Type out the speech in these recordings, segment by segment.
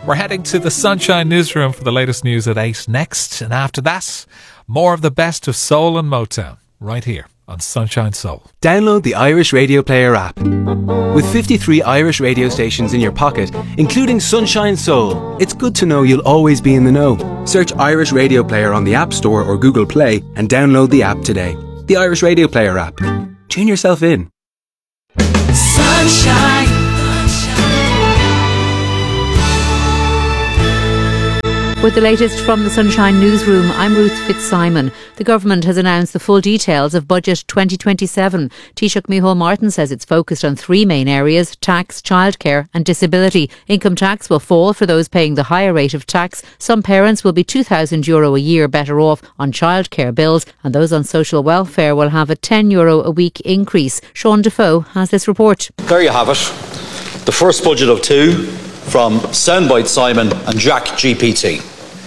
We're heading to the Sunshine Newsroom for the latest news at 8 next. And after that, more of the best of soul and Motown right here on Sunshine Soul. Download the Irish Radio Player app. With 53 Irish radio stations in your pocket, including Sunshine Soul, it's good to know you'll always be in the know. Search Irish Radio Player on the App Store or Google Play and download the app today. The Irish Radio Player app. Tune yourself in. Sunshine. With the latest from the Sunshine Newsroom, I'm Ruth Fitzsimon. The government has announced the full details of Budget 2027. Taoiseach Micheál Martin says it's focused on three main areas: tax, childcare and disability. Income tax will fall for those paying the higher rate of tax. Some parents will be €2,000 a year better off on childcare bills, and those on social welfare will have a €10 a week increase. Sean Defoe has this report. There you have it. The first budget of two from Soundbite Simon and Jack GPT.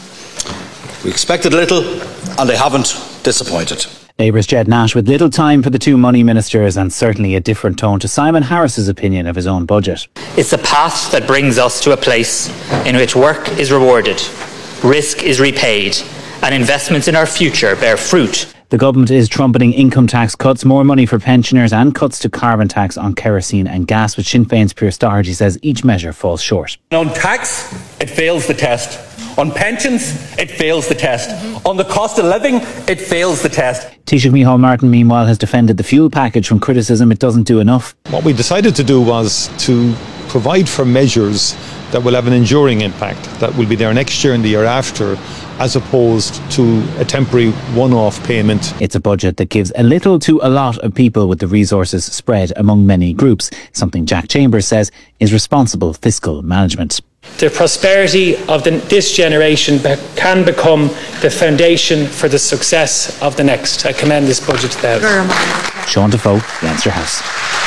We expected little, and they haven't disappointed. Labour's Jed Nash with little time for the two money ministers and certainly a different tone to Simon Harris's opinion of his own budget. It's a path that brings us to a place in which work is rewarded, risk is repaid, and investments in our future bear fruit. The government is trumpeting income tax cuts, more money for pensioners and cuts to carbon tax on kerosene and gas, but Sinn Féin's Pierce Doherty says each measure falls short. On tax, it fails the test. On pensions, it fails the test. On the cost of living, it fails the test. Taoiseach Micheál Martin, meanwhile, has defended the fuel package from criticism it doesn't do enough. What we decided to do was to provide for measures that will have an enduring impact, that will be there next year and the year after, as opposed to a temporary one-off payment. It's a budget that gives a little to a lot of people with the resources spread among many groups, something Jack Chambers says is responsible fiscal management. The prosperity of this generation can become the foundation for the success of the next. I commend this budget to the House. Sean Defoe, Leinster House.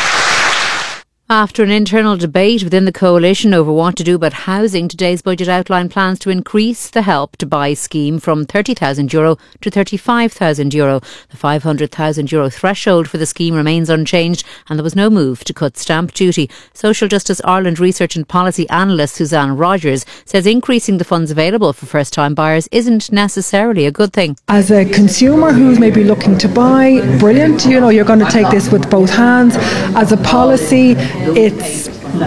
After an internal debate within the coalition over what to do about housing, today's budget outlined plans to increase the Help to Buy scheme from €30,000 to €35,000. The €500,000 threshold for the scheme remains unchanged, and there was no move to cut stamp duty. Social Justice Ireland research and policy analyst Suzanne Rogers says increasing the funds available for first-time buyers isn't necessarily a good thing. As a consumer who's maybe looking to buy, brilliant, you're going to take this with both hands. As a policy, it's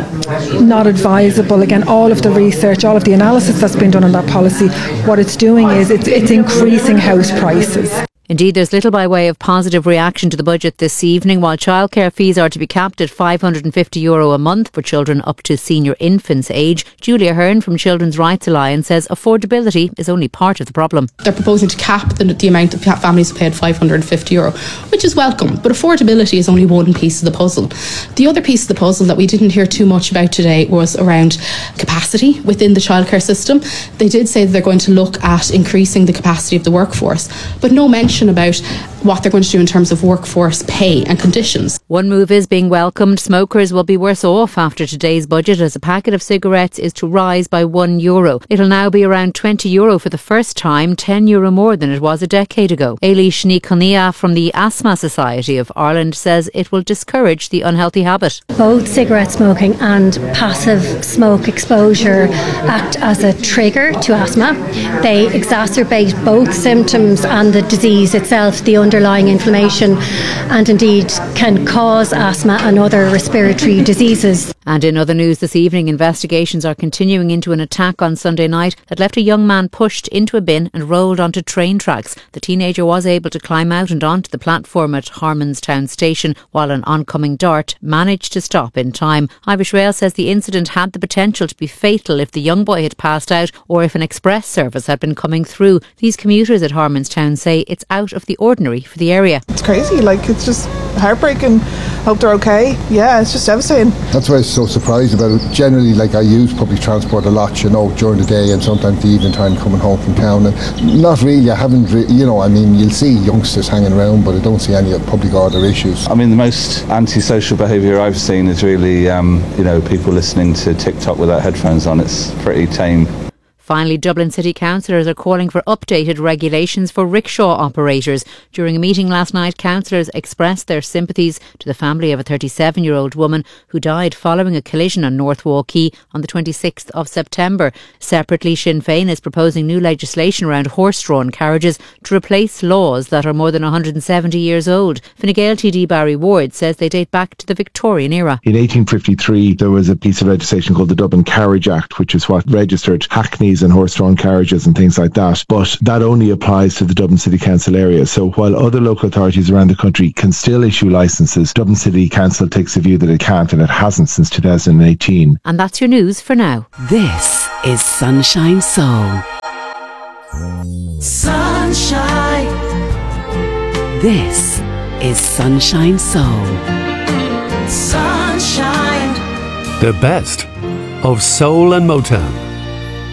not advisable. Again, all of the research, all of the analysis that's been done on that policy, what it's doing is it's increasing house prices. Indeed, there's little by way of positive reaction to the budget this evening. While childcare fees are to be capped at €550 a month for children up to senior infants age, Julia Hearn from Children's Rights Alliance says affordability is only part of the problem. They're proposing to cap the amount that families pay at €550, which is welcome, but affordability is only one piece of the puzzle. The other piece of the puzzle that we didn't hear too much about today was around capacity within the childcare system. They did say that they're going to look at increasing the capacity of the workforce, but no mention about what they're going to do in terms of workforce pay and conditions. One move is being welcomed. Smokers will be worse off after today's budget, as a packet of cigarettes is to rise by €1. It'll now be around €20 for the first time, €10 more than it was a decade ago. Eilish Ní Conia from the Asthma Society of Ireland says it will discourage the unhealthy habit. Both cigarette smoking and passive smoke exposure act as a trigger to asthma. They exacerbate both symptoms and the disease itself, the underlying inflammation, and indeed can cause asthma and other respiratory diseases. And in other news this evening, investigations are continuing into an attack on Sunday night that left a young man pushed into a bin and rolled onto train tracks. The teenager was able to climb out and onto the platform at Harmonstown station, while an oncoming Dart managed to stop in time. Irish Rail says the incident had the potential to be fatal if the young boy had passed out or if an express service had been coming through. These commuters at Harmonstown say it's out of the ordinary for the area. It's crazy, it's just heartbreaking. Hope they're okay. Yeah, it's just devastating. That's why I was so surprised about it. Generally, I use public transport a lot, during the day and sometimes the evening time coming home from town. And not really, I haven't, you'll see youngsters hanging around, but I don't see any public order issues. The most antisocial behaviour I've seen is really, people listening to TikTok without headphones on. It's pretty tame. Finally, Dublin City councillors are calling for updated regulations for rickshaw operators. During a meeting last night, councillors expressed their sympathies to the family of a 37-year-old woman who died following a collision on North Wall Quay on the 26th of September. Separately, Sinn Féin is proposing new legislation around horse-drawn carriages to replace laws that are more than 170 years old. Fine Gael TD Barry Ward says they date back to the Victorian era. In 1853, there was a piece of legislation called the Dublin Carriage Act, which is what registered hackneys and horse-drawn carriages and things like that. But that only applies to the Dublin City Council area. So while other local authorities around the country can still issue licences, Dublin City Council takes the view that it can't, and it hasn't since 2018. And that's your news for now. This is Sunshine Soul. Sunshine. This is Sunshine Soul. Sunshine. The best of soul and Motown.